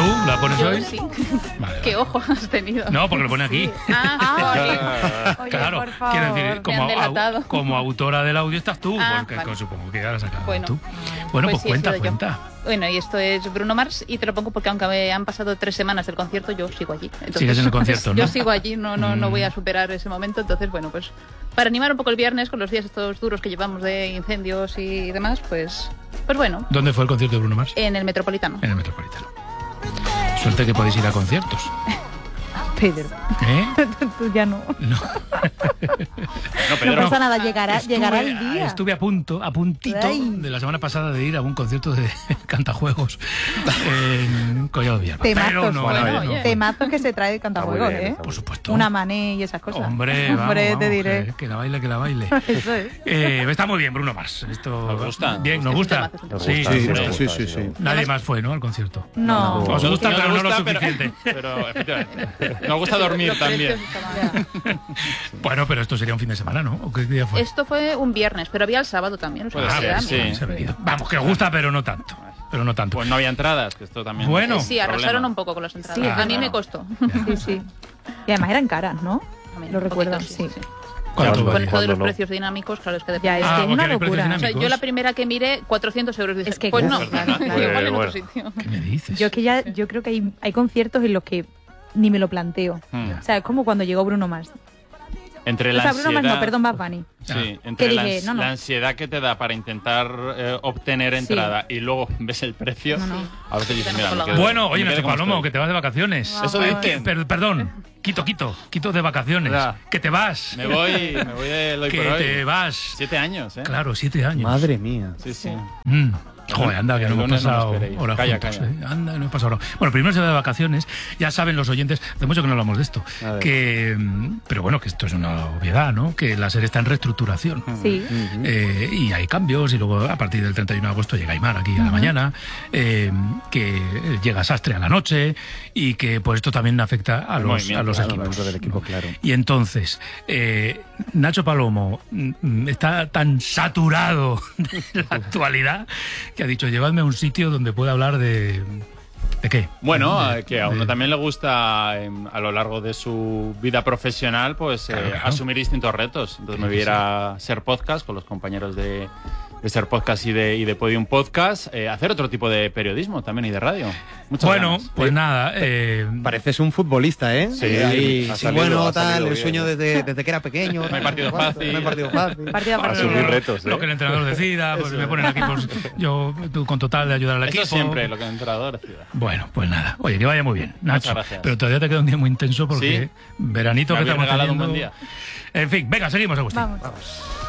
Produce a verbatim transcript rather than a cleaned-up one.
¿Tú la pones Yo hoy? sí. Vale, ¿Qué vale. ojo has tenido? No, porque lo pone aquí. Ah, ah, Oye, Claro, por favor. quiero decir, Me como, han delatado. au- como autora del audio estás tú, Ah, porque vale. supongo que ya la has sacado Bueno. tú. Bueno, pues, sí, he cuenta, sido yo. cuenta. Bueno, y esto es Bruno Mars y te lo pongo porque aunque me han pasado tres semanas del concierto, yo sigo allí. Entonces, Sigues en el concierto, ¿no? Yo sigo allí, no, no, no Mm. voy a superar ese momento. Entonces, bueno, pues para animar un poco el viernes con los días estos duros que llevamos de incendios y demás, pues, pues bueno, ¿Dónde fue el concierto de Bruno Mars? en el Metropolitano. En el Metropolitano. Suerte que podéis ir a conciertos. Pedro, ¿Eh? tú ya no. No. No, Pedro, No pasa nada, llegará, Estuve- llegará el día. Estuve a punto, a puntito Ay. de la semana pasada de ir a un concierto de cantajuegos en Collado Villalba. Temazos, Pero no, bueno, no, oye. no. Temazos que se trae el cantajuegos, Está muy bien, ¿eh? está muy Por supuesto. Una mané y esas cosas. Hombre, vamos, Hombre, vamos, te diré. Que, que la baile, que la baile. Eso es. Eh, está muy bien, Bruno Mars. Esto, ¿Nos gusta? Bien, nos Es un gusta. temazo, es un Nos Sí, gusta, sí, nos sí. gusta, sí, sí, sí. Nadie más fue, ¿no? Al concierto. No. Os Nos gusta, pero no lo gusta, pero- suficiente. Pero, efectivamente, nos gusta dormir Los también. precios estaban- Bueno, pero esto sería un fin de semana, ¿no? ¿O qué día fue? Esto fue un viernes, pero había el sábado también. o sea, Puede que ser, era, sí. mira. Se ha venido. Vamos, que os gusta, pero no tanto. Pero no tanto. Pues no había entradas, que esto también. Bueno. Sí, arrasaron problema. un poco con las entradas. Sí, a mí claro. me costó. Sí, sí. Y además eran caras, ¿no? También, Lo un recuerdo, poquito, sí. ¿Cuánto Con- Con vale? esto de los no? precios dinámicos, claro, es que Ya, depende. es Ah, que es una porque hay precios locura. O sea, dinámicos. yo la primera que miré, cuatrocientos euros. Dices, Es que- pues no, Perdona. igual en Bueno. otro sitio. ¿Qué me dices? Yo es que ya, yo creo que hay, hay conciertos en los que ni me lo planteo. Hmm. O sea, es como cuando llegó Bruno Mars. Entre O la sea, Bruno Mars no, ansiedad- perdón, Bad Bunny. Sí, entre Que la, dije, ans- no, no. la ansiedad que te da para intentar eh, obtener Sí. entrada y luego ves el precio, No, no. a veces dices, mira, me Bueno, quedo- Bueno, oye, me quedo Nacho como Palomo, estoy. que te vas de vacaciones. Eso Ah, dicen. Per- perdón, quito, quito, quito de vacaciones. Ya. Que te vas. Me voy, me voy de hoy que por hoy. te vas. Siete años, ¿eh? Claro, siete años. Madre mía. Sí, sí. Mm. Joder, anda, que El no hemos lunes no me pasado esperéis. horas Calla, juntos, calla. ¿eh? Anda, que no hemos pasado horas. Bueno, primero se va de vacaciones. Ya saben los oyentes, hace mucho que no hablamos de esto. A ver. Que, mm, pero bueno, que esto es una obviedad, ¿no? Que la serie está en reestructuración. Sí. Eh, y hay cambios y luego a partir del treinta y uno de agosto llega Aymar aquí a la mañana, eh, que llega Sastre a la noche y que pues esto también afecta a El los, movimiento, a los Claro, equipos. dentro del equipo, claro. Y entonces, eh, Nacho Palomo mm, está tan saturado de la actualidad que ha dicho, llevadme a un sitio donde pueda hablar de... ¿De qué? Bueno, De- eh, que a uno de- también le gusta eh, a lo largo de su vida profesional pues eh, Claro, claro. asumir distintos retos. Entonces me Claro voy a que ir a Ser Podcast con los compañeros de, de Ser Podcast y de, y de Podium Podcast, eh, hacer otro tipo de periodismo también y de radio. Muchas Bueno, ganas. pues nada, eh, Pareces un futbolista, ¿eh? Sí, Ahí, ha sí, salido, bueno, ha tal, salido el bien, sueño ¿eh? desde, desde que era pequeño. No hay partido fácil. No hay partido fácil. Partido a partido. Asumir retos, ¿eh? lo que el entrenador decida, pues me ponen aquí, pues yo tú, con total de ayudar al Eso equipo. siempre, lo que el entrenador decida. Bueno, pues nada. Oye, que vaya muy bien, Nacho. gracias. Pero todavía te queda un día muy intenso porque Sí. veranito Me que habéis estamos regalado un teniendo. buen día. En fin, venga, seguimos, Agustín. Vamos.